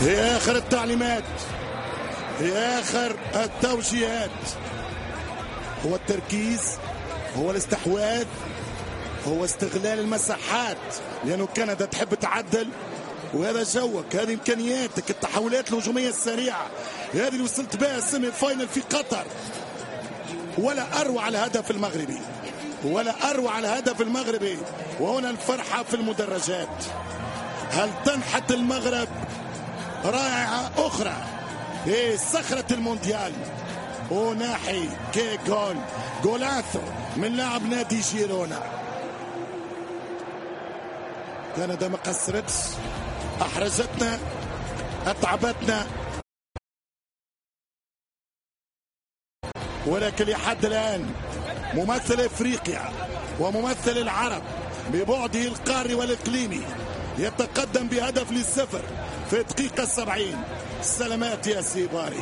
هي آخر التعليمات، هي آخر التوجيهات. هو التركيز، هو الاستحواذ، هو استغلال المساحات، لأنه كندا تحب تعدل، وهذا جوك، هذه إمكانياتك، التحولات الهجومية السريعة هذه اللي وصلت بها السيمي فاينل في قطر. ولا أروع الهدف المغربي، ولا أروع الهدف المغربي. وهنا الفرحة في المدرجات. هل تنحت المغرب رائعة أخرى؟ إيه صخرة المونديال. وناحي كي جولاثو من لاعب نادي جيرونا. كندا ما قصرتش، أحرجتنا، أتعبتنا، ولكن لحد الآن ممثل إفريقيا وممثل العرب ببعده القاري والإقليمي يتقدم بهدف للصفر في دقيقة 70. سلامات يا سيباري.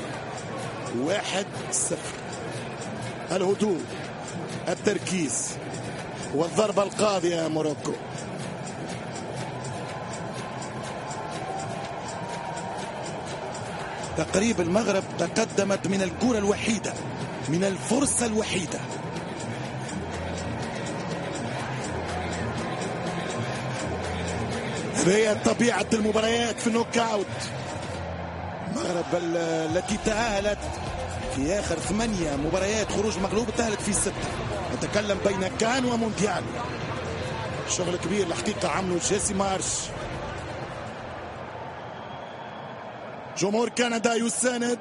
1-0. الهدوء، التركيز والضربة القاضية يا موروكو. تقريب المغرب تقدمت من الكرة الوحيدة، من الفرصة الوحيدة. هي طبيعة المباريات في النوك اوت. المغرب التي تأهلت في آخر 8 مباريات خروج مغلوب تأهلت في 6. نتكلم بين كان ومونديال. شغل كبير الحقيقة عملوا جيسي مارش. جمهور كندا يساند.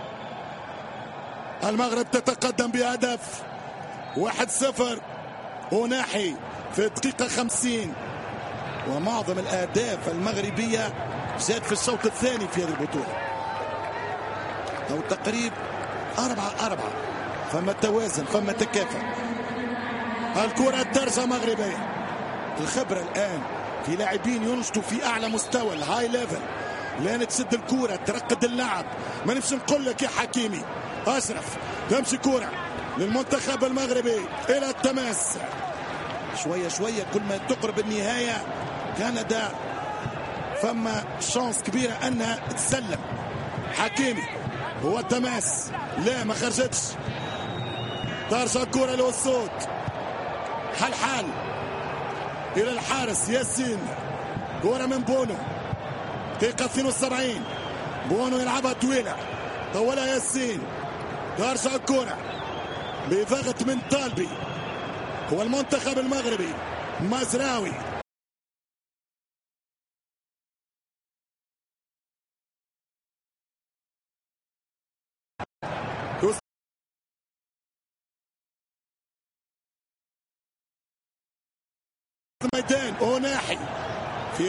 المغرب تتقدم بهدف 1-0 وناحي في دقيقة 50. ومعظم الأهداف المغربية جاءت في الشوط الثاني في هذه البطولة، أو تقريب 4-4. فما توازن، فما تكافؤ. الكرة ترجع مغربية. الخبرة الآن في لاعبين ينشطوا في أعلى مستوى، الهاي ليفل، لأن تسد الكرة، ترقد اللعب. ما نفسي نقول لك يا حكيمي أشرف، تمشي كرة للمنتخب المغربي إلى التماس. شوية شوية كل ما تقرب النهاية كندا فما شانس كبيرة أنها تسلم. حكيمي هو التماس، لا ما خرجتش. ترجع الكرة للصوت، حل إلى الحارس ياسين. كرة من بونو، دقيقة 72. بونو يلعبها طويلة، طولها ياسين. ترجع الكرة بضغط من طالبي. هو المنتخب المغربي مزراوي. الميدان وناحي في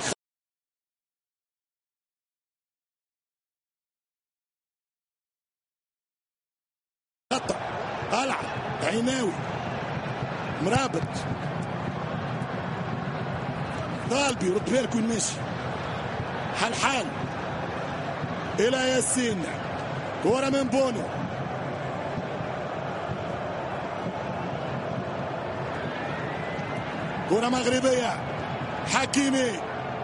خطأ. ألعب عيناوي، مرابط، طالبي رد بالك وين ماشي. حل إلى ياسين. كرة من بونو، كرة مغربية. حكيمي،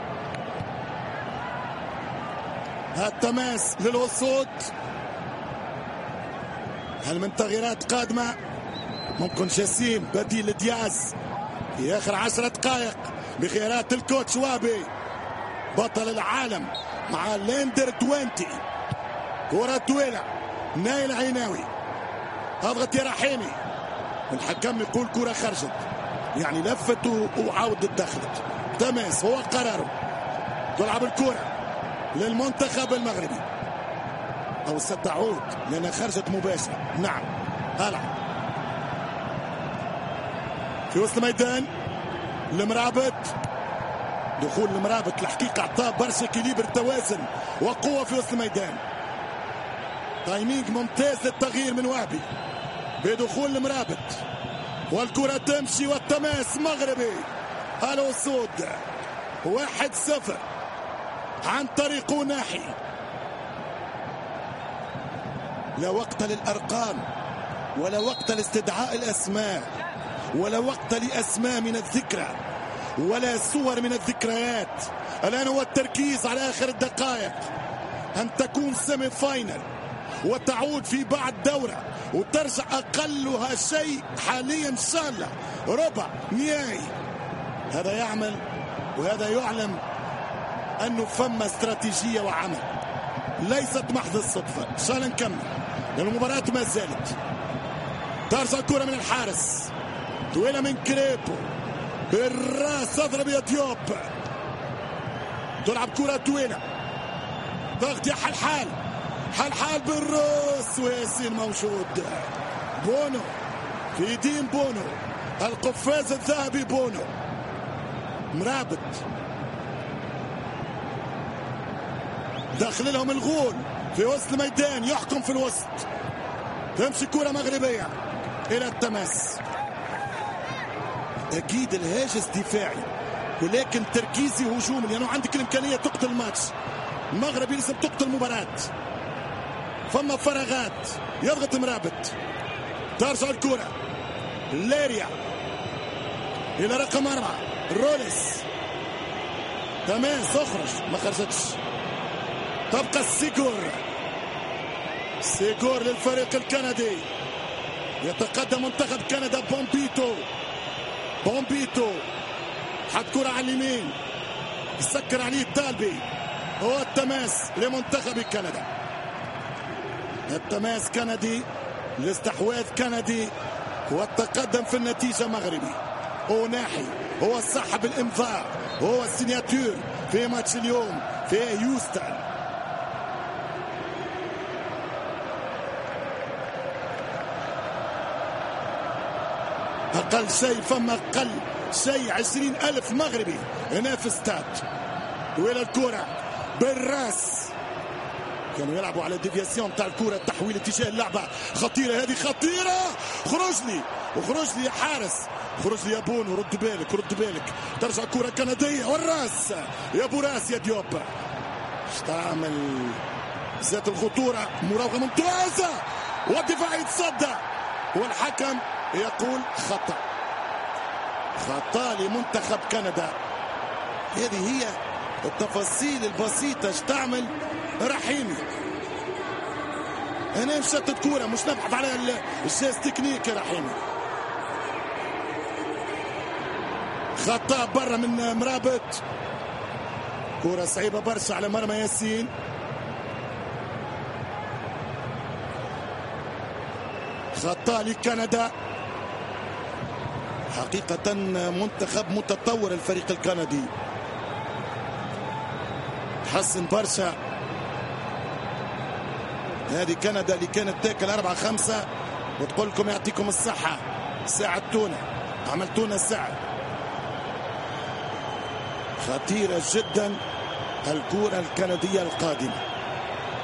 التماس للوسط. هل من تغييرات قادمة؟ ممكن جسيم بديل لدياز في آخر 10 دقائق بخيارات الكوتش وابي بطل العالم مع ليندر 20. كرة طويلة، نايل عيناوي، اضغط يا رحيمي. الحكم يقول كرة خرجت، يعني لفت وعاودت دخلت. تماس هو قراره. تلعب الكرة للمنتخب المغربي، او ستعود لانها خرجت مباشرة. نعم العب في وسط الميدان. المرابط، دخول المرابط الحقيقة اعطاه برشا كليبر، توازن وقوة في وسط الميدان. تايمينج ممتاز للتغيير من وهبي بدخول المرابط. والكرة تمشي والتماس مغربي. الأسود 1-0 عن طريق ناحي. لا وقت للأرقام، ولا وقت لاستدعاء الأسماء، ولا وقت لأسماء من الذكرى، ولا صور من الذكريات. الآن هو التركيز على آخر الدقائق. أن تكون سيمي فاينل وتعود في بعد دورة وترجع أقلها شيء حاليا إن شاء الله ربع نهائي. هذا يعمل وهذا يعلم أنه فما استراتيجية وعمل ليست محض الصدفة. إن شاء الله نكمل لأن المباراة ما زالت. ترجع الكرة من الحارس، طويلة من كريبو بالراس، تضرب يا ديوب، تلعب كرة طويلة، ضغط يا حلحال، حلحال بالراس وياسين موجود. بونو في دين بونو، القفاز الذهبي بونو مرابط داخل لهم الغول في وسط الميدان، يحكم في الوسط، تمشي كرة مغربية إلى التماس. أكيد الهاجس دفاعي ولكن تركيزي هجومي لأنه عندك الإمكانية تقتل الماتش. المغربي لازم تقتل المباراة، فما فراغات، يضغط مرابط، ترجع الكرة ليريا إلى رقم 4 روليس، تماس اخرج ما خرجتش، تبقى سيغور للفريق الكندي. يتقدم منتخب كندا. بومبيتو حط كرة على اليمين، يسكر عليه الطالبي، هو التماس لمنتخب كندا. التماس كندي، الاستحواذ كندي، والتقدم في النتيجة مغربي. أوناحي هو صاحب الإنذار، هو السيناتور في ماتش اليوم في هيوستن. أقل شيء فما أقل شيء 20,000 مغربي هنا في استاد. وإلى الكرة بالراس، كانوا يلعبوا على ديفياسيون تاع الكرة، تحويل اتجاه اللعبة خطيرة، هذه خطيرة، خرج لي يا حارس، خرج لي يا بونو، رد بالك، ترجع كرة كندية والراس يا بوراس يا ديوب، تعمل ذات الخطورة، مراوغة ممتازة والدفاع يتصدى والحكم يقول خطأ لمنتخب كندا. هذه هي التفاصيل البسيطة اش تعمل رحيمي. انا مشتت كورة، مش نبحث على الجاز تكنيك يا رحيمي. خطأ برا من مرابط، كورة صعيبة برشا على مرمى ياسين. خطأ لكندا. حقيقة منتخب متطور الفريق الكندي، حسن برشا. هذه كندا اللي كانت تاكل 4-5 وتقول لكم يعطيكم الصحة، ساعدتونا، عملتونا ساعة. خطيرة جدا الكرة الكندية القادمة.